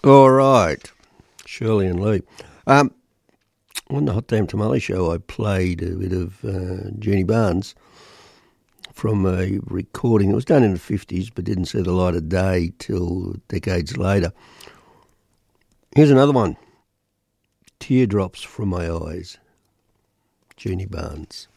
All right, Shirley and Lee. On the Hot Damn Tamale show, I played a bit of Jeannie Barnes from a recording. It was done in the 50s, but didn't see the light of day till decades later. Here's another one. Teardrops from My Eyes, Jeannie Barnes.